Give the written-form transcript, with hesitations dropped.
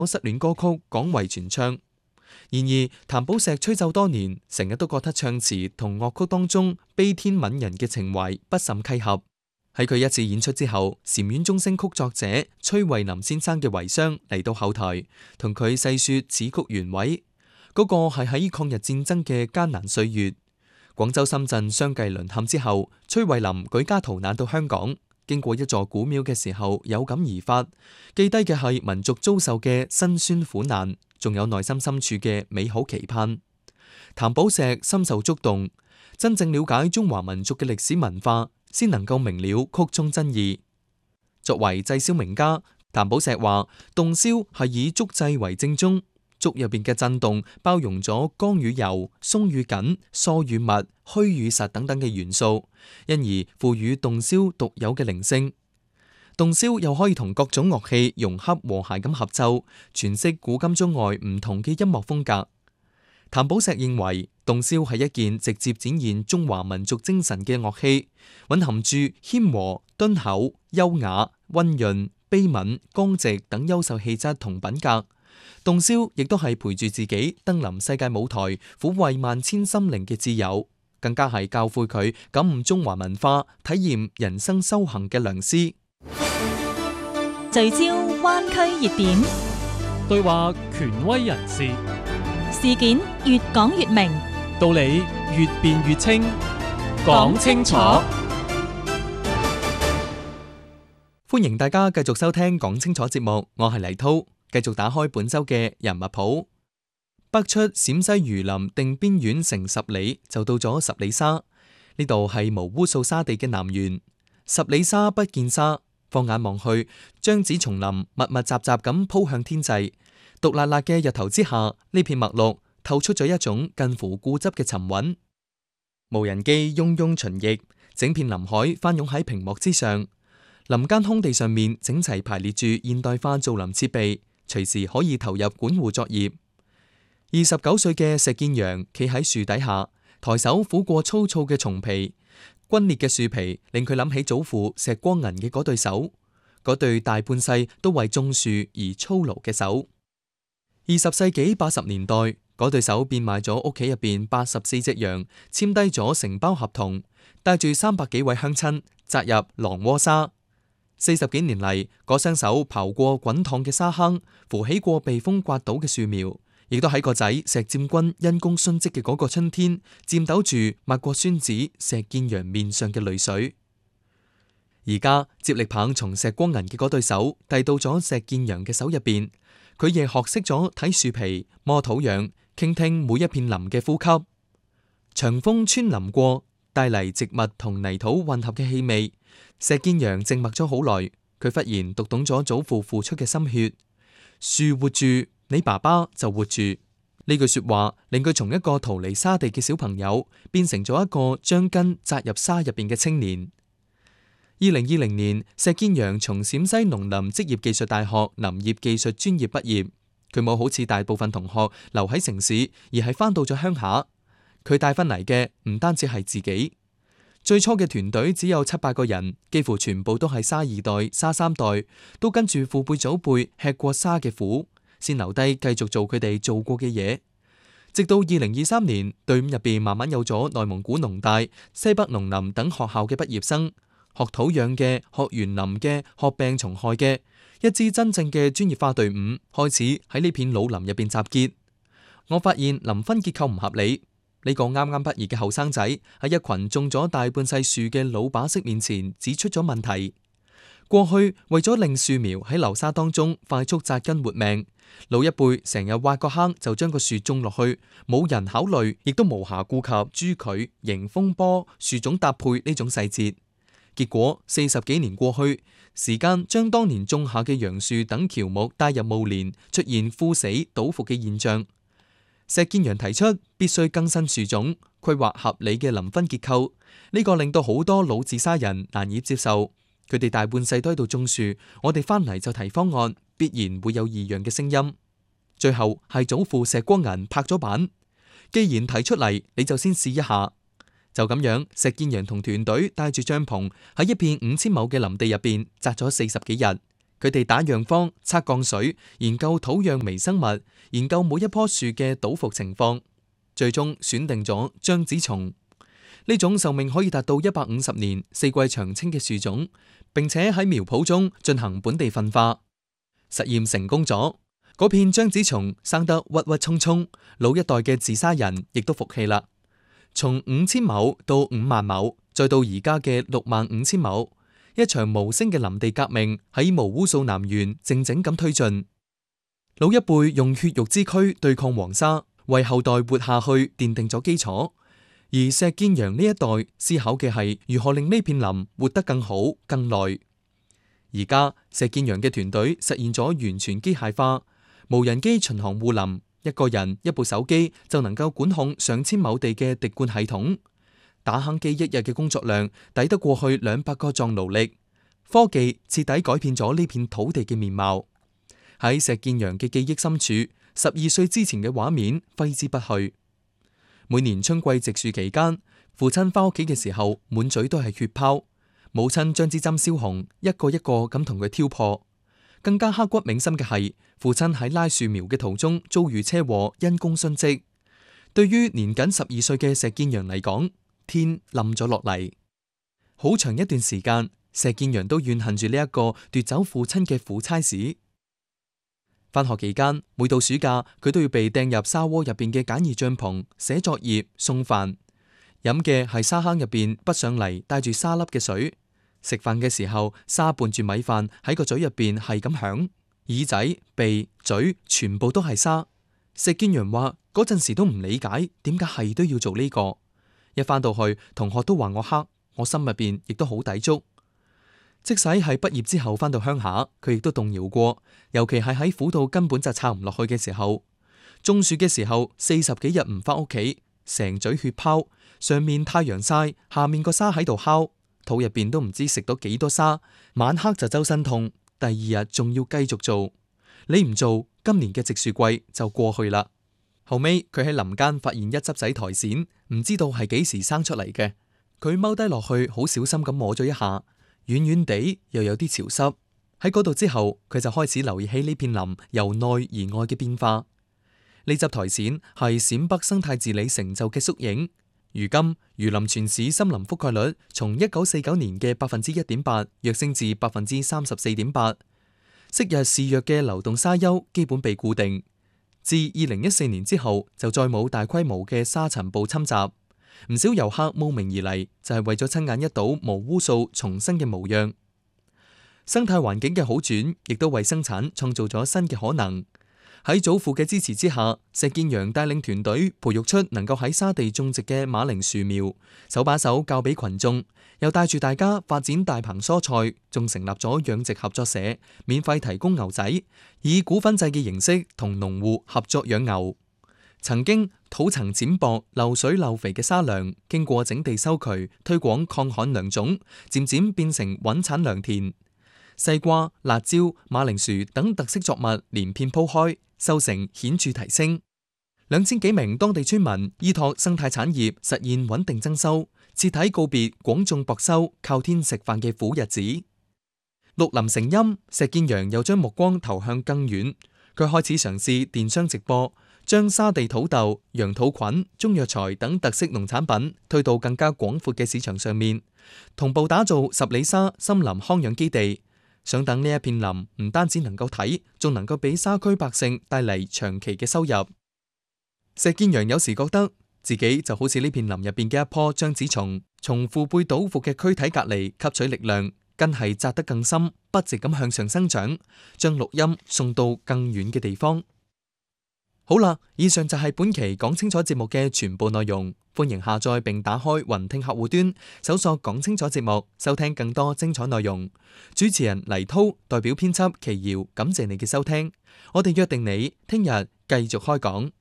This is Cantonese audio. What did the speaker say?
失戀歌曲廣為傳唱。然而，譚寶碩吹奏多年，成日都覺得唱詞同樂曲當中悲天憫人嘅情懷不甚契合。喺佢一次演出之後，禪院鐘聲曲作者崔慧林先生嘅遺孀嚟到後台，同佢細說此曲原委。嗰個係喺抗日戰爭嘅艱難歲月，廣州、深圳相繼淪陷之後，崔慧林舉家逃難到香港。經過一座古廟嘅時候，有感而發，記低嘅係民族遭受嘅辛酸苦難，仲有內心深處嘅美好期盼。譚寶碩深受觸動，真正了解中華民族嘅歷史文化，先能夠明了曲中真意。作為製簫名家，譚寶碩話：洞簫係以竹製為正宗，竹入邊嘅震動包容咗剛與柔、鬆與緊、疏與密、虛與實等等嘅元素，因而賦予洞簫獨有嘅靈性。洞簫又可以同各種樂器融洽和諧咁合奏，詮釋古今中外唔同嘅音樂風格。譚寶碩認為，洞簫係一件直接展現中華民族精神嘅樂器，蘊含住謙和、敦厚、優雅、溫潤、悲憫、剛直等優秀氣質同品格。洞簫亦都係陪住自己登臨世界舞台、撫慰萬千心靈嘅摯友，更加係教誨佢感悟中華文化、體驗人生修行嘅良師。 聚焦灣區熱點， 對話權威人士， 事件越講越明， 道理越辯越清，講清楚。 歡迎大家繼續收聽講清楚節目，我係黎濤。繼續打開本周嘅人物譜，北出陝西榆林定邊縣城十里，就到咗十里沙。呢度係無污掃沙地嘅南緣。十里沙不見沙，放眼望去，張紫叢林密密雜雜咁鋪向天際。毒辣辣嘅日頭之下，呢片墨綠透出咗一種近乎固執嘅沉穩。無人機嗡嗡巡弋，整片林海翻湧喺屏幕之上。林間空地上面整齊排列住現代化造林設備，隨時可以投入管護作業。29歲嘅石建陽企喺樹底下，抬手撫過粗糙嘅松皮，皸裂嘅樹皮令佢諗起祖父石光銀嘅嗰對手，嗰對大半世都為種樹而操勞嘅手。20世紀80年代，嗰對手變賣咗屋企入邊84隻羊，簽低咗承包合同，帶住300幾位鄉親扎入狼窩沙。40幾年嚟，嗰雙手刨過滾燙嘅沙坑，扶起過被風刮倒嘅樹苗，亦都喺個仔石占軍因公殉職嘅嗰個春天，顫抖住抹過孫子石建陽面上嘅淚水。而家接力棒從石光銀嘅嗰對手遞到咗石建陽嘅手入邊，佢亦學識咗睇樹皮、摸土壤、傾聽每一片林嘅呼吸。長風穿林過，帶嚟植物同泥土混合嘅氣味。石建陽靜默咗好耐，佢忽然讀懂咗祖父付出嘅心血。樹活住，你爸爸就活住。呢句說話令佢從一個逃離沙地嘅小朋友，變成咗一個將根扎入沙入邊嘅青年。2020年，石建陽從陝西農林職業技術大學林業技術專業畢業。佢冇好似大部分同學留喺城市，而係翻到咗鄉下。佢帶翻嚟嘅唔單止係自己。最初嘅團隊只有7-8個人，幾乎全部都係沙二代、沙三代，都跟住父輩祖輩吃過沙嘅苦，先留低繼續做佢哋做過嘅嘢。直到2023年，隊伍入邊慢慢有咗內蒙古農大、西北農林等學校嘅畢業生，學土壤嘅、學園林嘅、學病蟲害嘅，一支真正嘅專業化隊伍開始喺呢片老林入邊集結。我發現林分結構唔合理。呢個啱啱畢業嘅後生仔喺一群種咗大半世樹嘅老把式面前指出咗問題。過去為咗令樹苗喺流沙當中快速扎根活命，老一輩成日挖個坑就將個樹種落去，冇人考慮，亦都無暇顧及株距、迎風波、樹種搭配呢種細節。結果40幾年過去，時間將當年種下嘅楊樹等喬木帶入暮年，出現枯死倒伏嘅現象。石建陽提出必須更新樹種，規劃合理嘅林分結構，呢個令到好多老自沙人難以接受。佢哋大半世都喺度種樹，我哋翻嚟就提方案，必然會有異樣嘅聲音。最後係祖父石光銀拍咗板，既然提出嚟，你就先試一下。就咁樣，石建陽同團隊帶住帳篷喺一片5000畝嘅林地入邊紮咗40幾日， 佢哋打樣方、測降水、研究土壤微生物、研究每一棵樹嘅倒伏情況，最終選定咗張子松呢種壽命可以達到150年、四季長青嘅樹種，並且喺苗圃中進行本地分化。實驗成功咗，嗰片張子松生得鬱鬱蔥蔥，老一代嘅自沙人亦都服氣啦。從5000畝到5萬畝，再到而家嘅65000畝，一場無聲嘅林地革命喺毛烏素南園靜靜咁推進。老一輩用血肉之軀對抗黃沙，為後代活下去奠定咗基礎。而石建陽呢一代思考嘅係如何令呢片林活得更好、更耐。而家石建陽嘅團隊實現咗完全機械化，無人機巡航護林，一個人一部手機就能夠管控上千畝地嘅滴灌系統。打坑機一日嘅工作量抵得過去200個壯勞力。科技徹底改變咗呢片土地嘅面貌。喺石建陽嘅記憶深處，12歲之前嘅畫面揮之不去。每年春季植樹期間，父親翻屋企嘅時候，滿嘴都係血泡。母親將支針燒紅，一個一個咁同佢挑破。更加刻骨銘心嘅係，父親喺拉樹苗嘅途中遭遇車禍，因公殉職。對於年僅12歲嘅石建陽嚟講，天冧咗落嚟。好長一段時間，石建陽都怨恨住呢一個奪走父親嘅苦差事。返學期間，每到暑假，佢都要被掟入沙窩入邊嘅簡易帳篷，寫作業、送飯，飲嘅係沙坑入邊滗上嚟帶住沙粒嘅水。食飯嘅時候，沙伴住米飯喺個嘴入邊係咁響，耳仔、鼻、嘴全部都係沙。石建陽話嗰陣時都唔理解點解係都要做呢個。一返到去，同學都話我黑，我心入邊亦都好抵觸。即使係畢業之後返到鄉下，佢亦都動搖過，尤其係喺苦到根本就撐唔落去嘅時候。種樹嘅時候，40幾日唔返屋企，成嘴血泡，上面太陽曬，下面個沙喺度烤，肚入邊都唔知食到幾多沙，晚黑就周身痛，第2日仲要繼續做。你唔做，今年嘅植樹季就過去啦。後尾佢喺林間發現一執仔苔蘚，唔知道係幾時生出嚟嘅。佢踎低落去，好小心咁摸咗一下，軟軟地又有啲潮濕。喺嗰度之後，佢就開始留意起呢片林由內而外嘅變化。呢執苔蘚係陝北生態治理成就嘅縮影。如今，榆林全市森林覆蓋率從1949年嘅1.8%躍升至34.8%。昔日示弱嘅流動沙丘基本被固定。自2014年之後，就再冇大規模嘅沙塵暴侵襲。唔少遊客慕名而嚟，就係為咗親眼一睹毛烏素重新嘅模樣。生態環境嘅好轉，亦都為生產創造咗新嘅可能。喺祖父嘅支持之下，石建陽帶領團隊培育出能夠喺沙地種植嘅馬鈴樹苗，手把手教俾群眾，又帶住大家發展大棚蔬菜，仲成立咗養殖合作社，免費提供牛仔，以股份制嘅形式同農戶合作養牛。曾經土層淺薄、漏水漏肥嘅沙糧，經過整地修渠，推廣抗旱良種，漸漸變成穩產良田。西瓜、辣椒、馬鈴薯等特色作物連片鋪開，收成顯著提升。2000幾名當地村民依託生態產業實現穩定增收，徹底告別廣種薄收、靠天食飯嘅苦日子。綠林成蔭，石建陽又將目光投向更遠，佢開始嘗試電商直播，將沙地土豆、羊肚菌、中藥材等特色農產品推到更加廣闊嘅市場上面，同步打造10里沙森林康養基地。想等呢一片林唔單止能夠睇，仲能夠俾沙區百姓帶嚟長期嘅收入。石建陽有時覺得自己就好似呢片林入邊嘅一棵張子松，從父輩倒伏嘅軀體隔離吸取力量，根係扎得更深，筆直咁向上生長，將綠蔭送到更遠嘅地方。好啦，以上就係本期講清楚節目嘅全部內容。歡迎下載並打開雲聽客戶端，搜索講清楚節目，收聽更多精彩內容。主持人黎濤代表編輯祁瑤，感謝你嘅收聽。我哋約定你聽日繼續開講。